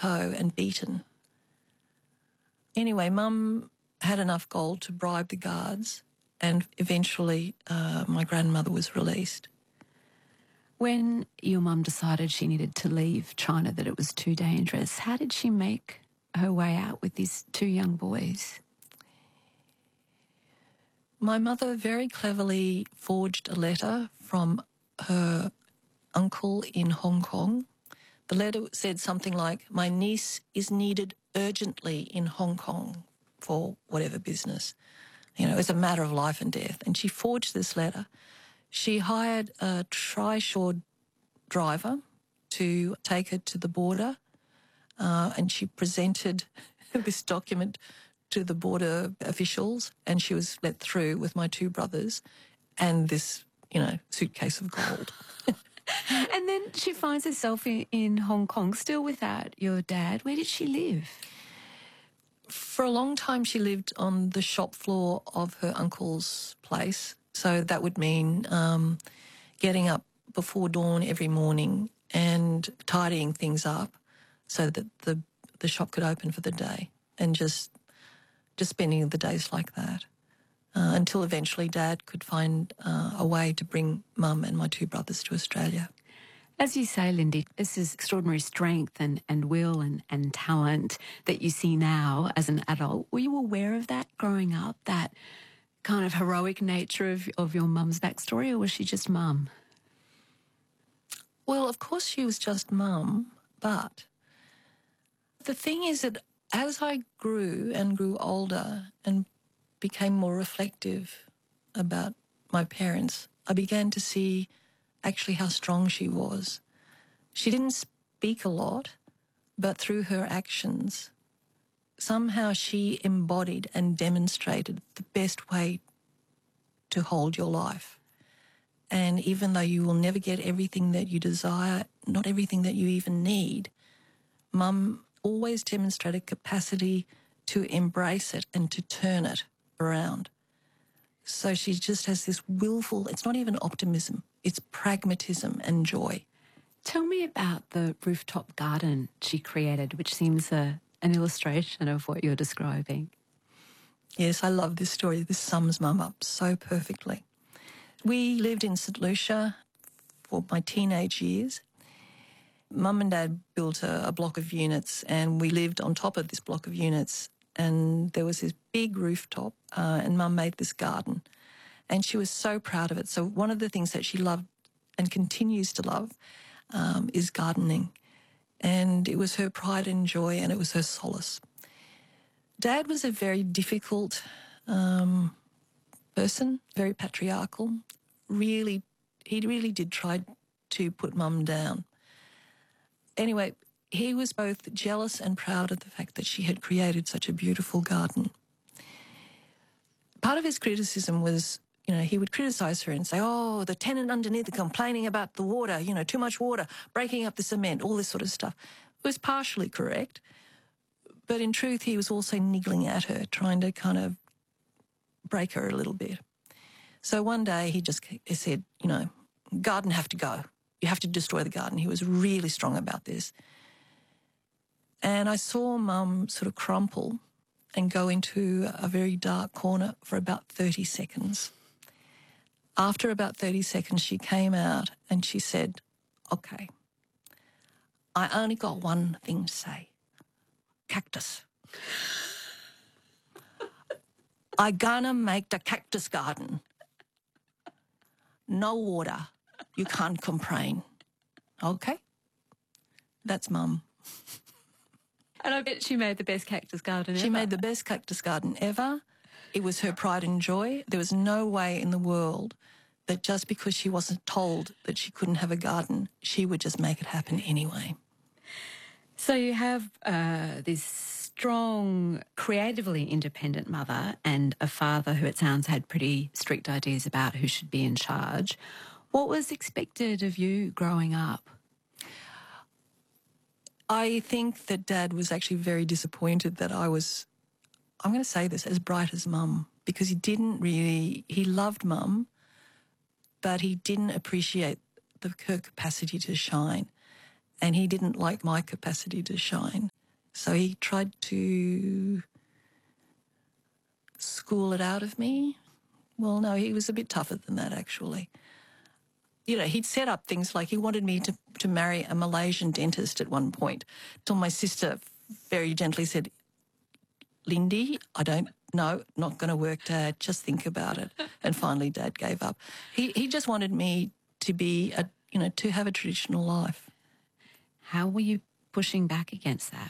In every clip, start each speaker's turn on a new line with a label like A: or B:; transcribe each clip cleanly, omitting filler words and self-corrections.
A: toe and beaten. Anyway, Mum had enough gold to bribe the guards, and eventually my grandmother was released.
B: When your mum decided she needed to leave China, that it was too dangerous, how did she make her way out with these two young boys?
A: My mother very cleverly forged a letter from her uncle in Hong Kong. The letter said something like, "My niece is needed urgently in Hong Kong for whatever business." You know, it's a matter of life and death. And she forged this letter. She hired a trishaw driver to take her to the border, and she presented this document to the border officials, and she was let through with my two brothers and this, suitcase of gold.
B: And then she finds herself in Hong Kong, still without your dad. Where did she live?
A: For a long time, she lived on the shop floor of her uncle's place. So that would mean getting up before dawn every morning and tidying things up so that the shop could open for the day, and just spending the days like that until eventually Dad could find a way to bring Mum and my two brothers to Australia.
B: As you say, Lindy, this is extraordinary strength and will and talent that you see now as an adult. Were you aware of that growing up, that kind of heroic nature of your mum's backstory, or was she just Mum?
A: Well, of course she was just Mum, but the thing is that as I grew and grew older and became more reflective about my parents, I began to see actually how strong she was. She didn't speak a lot, but through her actions, somehow she embodied and demonstrated the best way to hold your life. And even though you will never get everything that you desire, not everything that you even need, Mum always demonstrated capacity to embrace it and to turn it around. So she just has this willful, it's not even optimism, it's pragmatism and joy.
B: Tell me about the rooftop garden she created, which seems an illustration of what you're describing.
A: Yes, I love this story. This sums Mum up so perfectly. We lived in St Lucia for my teenage years. Mum and Dad built a block of units, and we lived on top of this block of units, and there was this big rooftop, and Mum made this garden, and she was so proud of it. So one of the things that she loved and continues to love is gardening, and it was her pride and joy, and it was her solace. Dad was a very difficult person, very patriarchal. He really did try to put Mum down. Anyway, he was both jealous and proud of the fact that she had created such a beautiful garden. Part of his criticism was, he would criticise her and say, "Oh, the tenant underneath are complaining about the water, too much water, breaking up the cement," all this sort of stuff. It was partially correct, but in truth, he was also niggling at her, trying to kind of break her a little bit. So one day he just said, "Garden have to go. You have to destroy the garden." He was really strong about this. And I saw Mum sort of crumple and go into a very dark corner for about 30 seconds. After about 30 seconds, she came out and she said, "Okay, I only got one thing to say. Cactus. I gonna make the cactus garden. No water. You can't complain. Okay?" That's Mum.
B: And I bet she made the best cactus garden ever.
A: She made the best cactus garden ever. It was her pride and joy. There was no way in the world that just because she wasn't told that she couldn't have a garden, she would just make it happen anyway.
B: So you have this strong, creatively independent mother and a father who, it sounds, had pretty strict ideas about who should be in charge. What was expected of you growing up?
A: I think that Dad was actually very disappointed that I was, I'm going to say this, as bright as Mum, because he loved Mum, but he didn't appreciate her capacity to shine. and he didn't like my capacity to shine. So he tried to school it out of me. Well, no, he was a bit tougher than that, actually. You know, he'd set up things like he wanted me to marry a Malaysian dentist at one point, till my sister very gently said, Lindy, I don't know, not going to work, Dad, just think about it. And finally Dad gave up. He just wanted me to be, to have a traditional life.
B: How were you pushing back against that?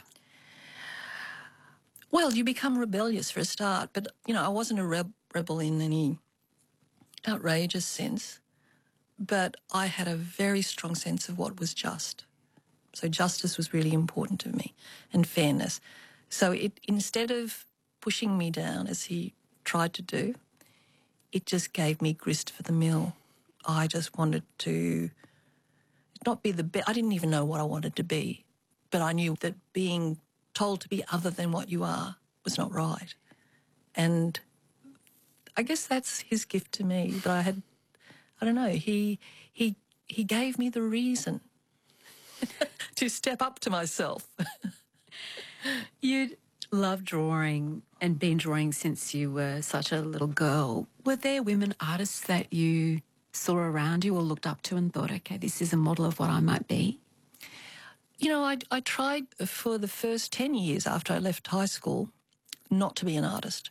A: Well, you become rebellious for a start, but, I wasn't a rebel in any outrageous sense, but I had a very strong sense of what was just. So justice was really important to me, and fairness. So instead of pushing me down, as he tried to do, it just gave me grist for the mill. I just wanted to not be the best. I didn't even know what I wanted to be, but I knew that being told to be other than what you are was not right. And I guess that's his gift to me, but I don't know, he gave me the reason to step up to myself.
B: You'd loved drawing and been drawing since you were such a little girl. Were there women artists that you saw around you or looked up to and thought, okay, this is a model of what I might be?
A: I tried for the first 10 years after I left high school not to be an artist.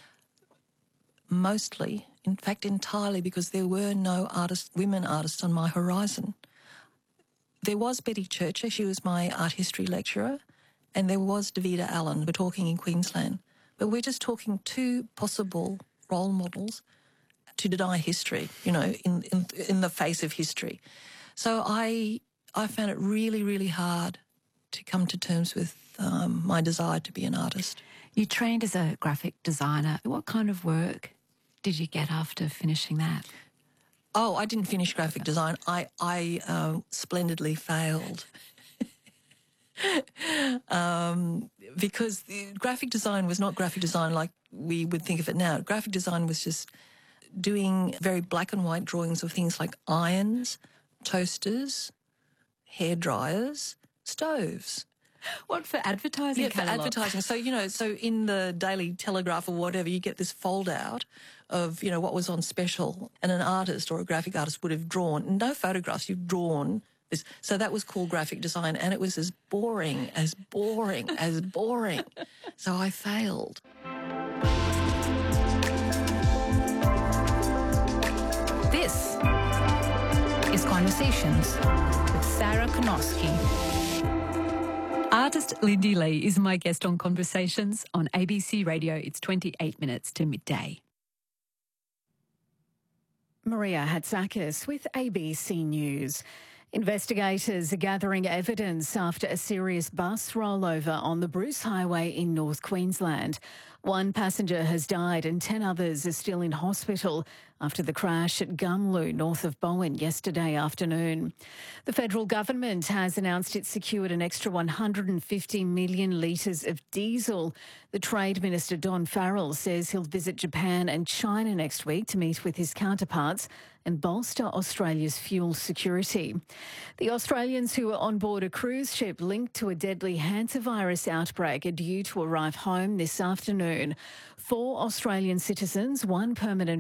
A: Mostly, in fact, entirely, because there were no women artists on my horizon. There was Betty Churcher, she was my art history lecturer, and there was Davida Allen. We're talking in Queensland. But we're just talking two possible role models to deny history, in the face of history. So I found it really, really hard to come to terms with my desire to be an artist.
B: You trained as a graphic designer. What kind of work did you get after finishing that?
A: Oh, I didn't finish graphic design. I splendidly failed. Because the graphic design was not graphic design like we would think of it now. Graphic design was just doing very black and white drawings of things like irons, toasters, hair dryers, stoves.
B: What, for advertising?
A: Yeah, for advertising. So, so in the Daily Telegraph or whatever, you get this fold out of, what was on special, and an artist or a graphic artist would have drawn, no photographs, you've drawn this. So that was called graphic design, and it was as boring, as boring, as boring. So I failed.
C: This is Conversations with Sarah Konoski.
B: Artist Lindy Lee is my guest on Conversations on ABC Radio. It's 28 minutes to midday.
C: Maria Hatzakis with ABC News. Investigators are gathering evidence after a serious bus rollover on the Bruce Highway in North Queensland. One passenger has died and 10 others are still in hospital after the crash at Gumlu, north of Bowen, yesterday afternoon. The federal government has announced it secured an extra 150 million litres of diesel. The Trade Minister, Don Farrell, says he'll visit Japan and China next week to meet with his counterparts and bolster Australia's fuel security. The Australians who were on board a cruise ship linked to a deadly hantavirus outbreak are due to arrive home this afternoon. 4 Australian citizens, 1 permanent